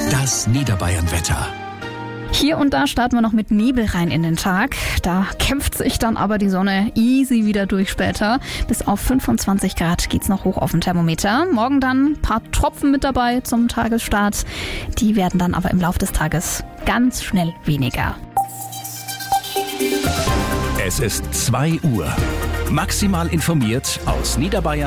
Das Niederbayern-Wetter. Hier und da starten wir noch mit Nebel rein in den Tag. Da kämpft sich dann aber die Sonne easy wieder durch später. Bis auf 25 Grad geht's noch hoch auf dem Thermometer. Morgen dann ein paar Tropfen mit dabei zum Tagesstart. Die werden dann aber im Laufe des Tages ganz schnell weniger. Es ist 2 Uhr. Maximal informiert aus Niederbayern.